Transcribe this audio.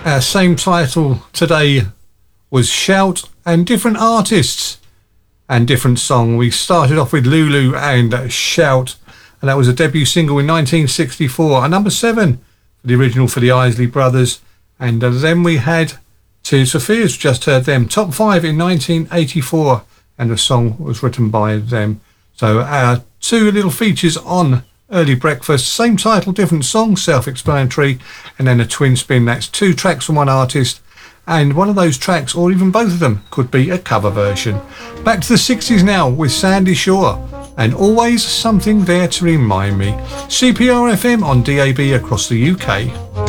Our same title today was Shout, and different artists and different song. We started off with Lulu and Shout, and that was a debut single in 1964, a number 7 for the original for the Isley Brothers. And then we had Tears for Fears, just heard them, top 5 in 1984, and the song was written by them. So our two little features on Early Breakfast, same title, different song, self-explanatory, and then a twin spin. That's 2 tracks from one artist, and one of those tracks, or even both of them, could be a cover version. Back to the 60s now with Sandy Shaw and Always Something There to Remind Me. CPR FM on DAB across the UK.